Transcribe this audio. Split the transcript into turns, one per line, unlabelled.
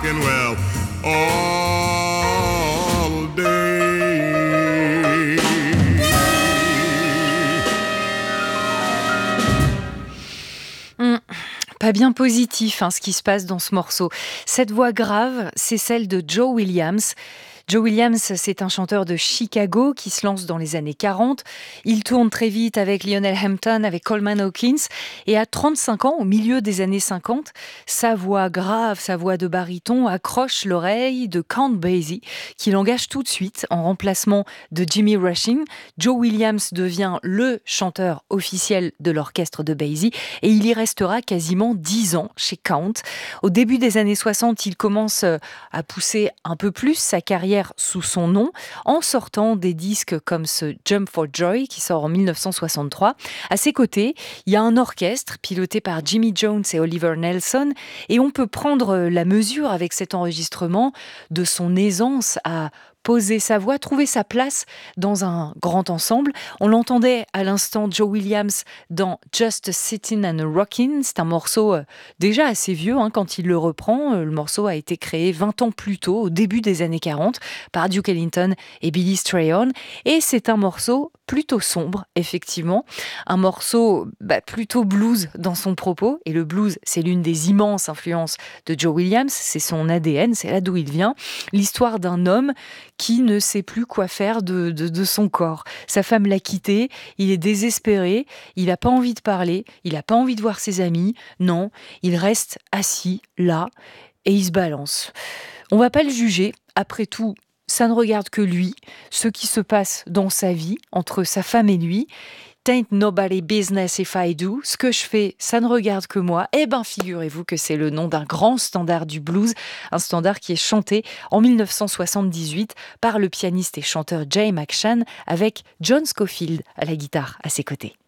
rocking well all day.
Pas bien positif ce qui se passe dans ce morceau. Cette voix grave, c'est celle de Joe Williams. Joe Williams, c'est un chanteur de Chicago qui se lance dans les années 40. Il tourne très vite avec Lionel Hampton, avec Coleman Hawkins. Et à 35 ans, au milieu des années 50, sa voix grave, sa voix de baryton accroche l'oreille de Count Basie, qui l'engage tout de suite en remplacement de Jimmy Rushing. Joe Williams devient le chanteur officiel de l'orchestre de Basie et il y restera quasiment 10 ans chez Count. Au début des années 60, il commence à pousser un peu plus sa carrière sous son nom, en sortant des disques comme ce Jump for Joy qui sort en 1963. À ses côtés, il y a un orchestre piloté par Jimmy Jones et Oliver Nelson et on peut prendre la mesure avec cet enregistrement de son aisance à poser sa voix, trouver sa place dans un grand ensemble. On l'entendait à l'instant Joe Williams dans Just Sittin' and Rockin'. C'est un morceau déjà assez vieux quand il le reprend. Le morceau a été créé 20 ans plus tôt, au début des années 40, par Duke Ellington et Billy Strayhorn. Et c'est un morceau plutôt sombre, effectivement. Un morceau plutôt blues dans son propos. Et le blues, c'est l'une des immenses influences de Joe Williams. C'est son ADN, c'est là d'où il vient. L'histoire d'un homme qui ne sait plus quoi faire de son corps. Sa femme l'a quitté, il est désespéré, il n'a pas envie de parler, il n'a pas envie de voir ses amis. Non, il reste assis, là, et il se balance. On va pas le juger. Après tout, ça ne regarde que lui, ce qui se passe dans sa vie, entre sa femme et lui. Tain't nobody business if I do. Ce que je fais, ça ne regarde que moi. Eh ben, figurez-vous que c'est le nom d'un grand standard du blues, un standard qui est chanté en 1978 par le pianiste et chanteur Jay McShann avec John Scofield à la guitare à ses côtés.